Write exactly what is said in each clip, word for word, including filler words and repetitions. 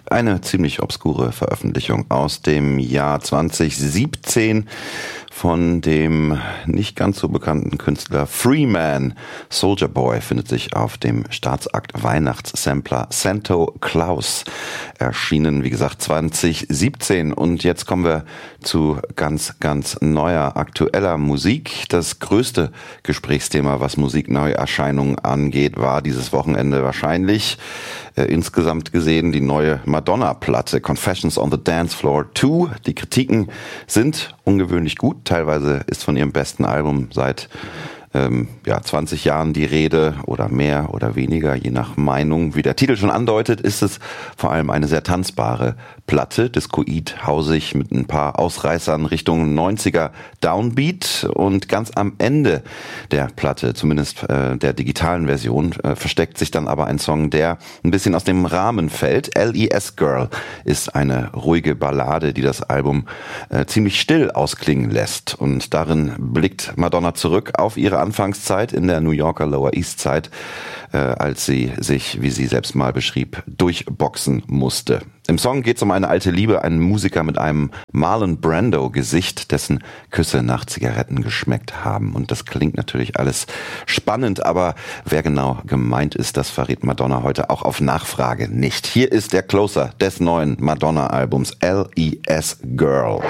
Eine ziemlich obskure Veröffentlichung aus dem Jahr zwanzig siebzehn von dem nicht ganz so bekannten Künstler Freeman. Soldier Boy findet sich auf dem Staatsakt Weihnachtssampler Santo Claus, erschienen, wie gesagt, zwanzig siebzehn. Und jetzt kommen wir zu ganz, ganz neuer, aktueller Musik. Das größte Gesprächsthema, was Musikneuerscheinungen angeht, war dieses Wochenende wahrscheinlich äh, insgesamt gesehen die neue Madonna-Platte Confessions on the Dance Floor zwei. Die Kritiken sind ungewöhnlich gut. Teilweise ist von ihrem besten Album seit ähm, ja, zwanzig Jahren die Rede oder mehr oder weniger, je nach Meinung. Wie der Titel schon andeutet, ist es vor allem eine sehr tanzbare Platte, discoid, hausig, mit ein paar Ausreißern Richtung neunziger Downbeat. Und ganz am Ende der Platte, zumindest äh, der digitalen Version, äh, versteckt sich dann aber ein Song, der ein bisschen aus dem Rahmen fällt. L E S Girl ist eine ruhige Ballade, die das Album äh, ziemlich still ausklingen lässt. Und darin blickt Madonna zurück auf ihre Anfangszeit in der New Yorker Lower East Side, äh, als sie sich, wie sie selbst mal beschrieb, durchboxen musste. Im Song geht es um eine alte Liebe, einen Musiker mit einem Marlon Brando-Gesicht, dessen Küsse nach Zigaretten geschmeckt haben. Und das klingt natürlich alles spannend, aber wer genau gemeint ist, das verrät Madonna heute auch auf Nachfrage nicht. Hier ist der Closer des neuen Madonna-Albums L E S Girl.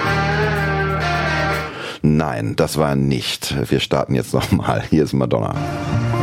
Nein, das war nicht. Wir starten jetzt nochmal. Hier ist Madonna.